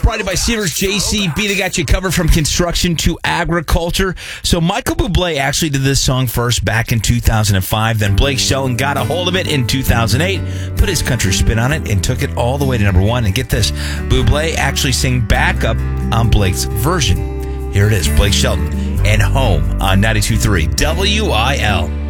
Provided by Sears JCB. They got you covered from construction to agriculture. So Michael Bublé actually did this song first back in 2005. Then Blake Shelton got a hold of it in 2008, put his country spin on it, and took it all the way to number one. And get this, Bublé actually sang backup on Blake's version. Here it is, Blake Shelton and Home on 92.3 WIL.